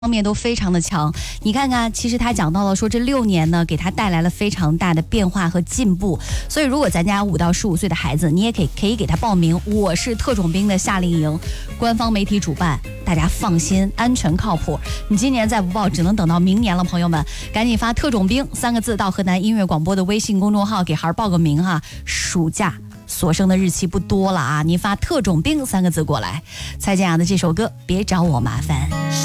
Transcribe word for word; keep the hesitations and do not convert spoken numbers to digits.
方面都非常的强，你看看，其实他讲到了说这六年呢，给他带来了非常大的变化和进步。所以，如果咱家五到十五岁的孩子，你也可以可以给他报名。我是特种兵的夏令营，官方媒体主办，大家放心，安全靠谱。你今年再不报，只能等到明年了，朋友们，赶紧发"特种兵"三个字到河南音乐广播的微信公众号，给孩儿报个名哈。暑假所剩的日期不多了啊，你发"特种兵"三个字过来。蔡健雅的这首歌《别找我麻烦》。